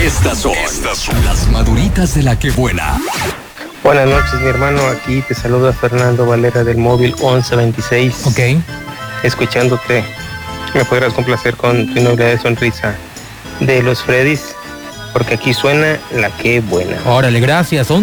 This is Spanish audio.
Estas son las maduritas de la que buena. Buenas noches, mi hermano. Aquí te saluda Fernando Valera del móvil 1126. Ok. Escuchándote, me podrás complacer con tu inolvidable sonrisa de los Freddys, porque aquí suena la que buena. Órale, gracias.